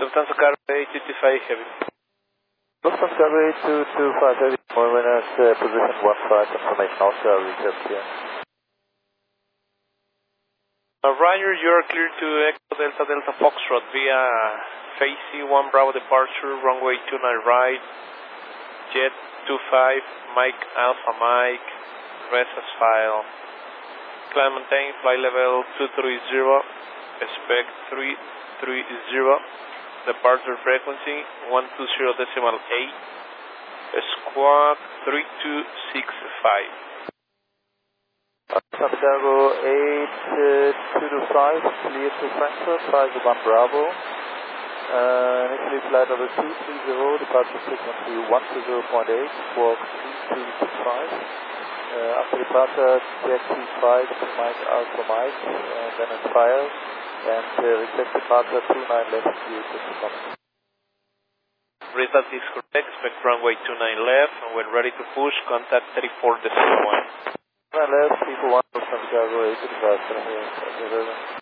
Lufthansa Cargo 825 Heavy. Lufthansa Cargo 825 Heavy, Morenas, position 15, information also request here. Roger, you are clear to Echo Delta Delta Foxtrot via phase C1 Bravo departure, runway 29 right, jet 25, Mike Alpha Mike, rest as file. Climb maintain, flight level 230, expect 330, departure frequency 120.8, squawk 3265. Lufthansa Cargo 8225, clear to Frankfurt, 51 Bravo. Initially flight level 230, departure frequency 120.8, squawk 3265. After departure, jet 25 to Mike Alpha Mike, and then it's file, and request departure 29 left, view to come. Result is correct, expect runway 29 left, and when ready to push, contact 34.1. 29 left, people 1 from Chicago 825,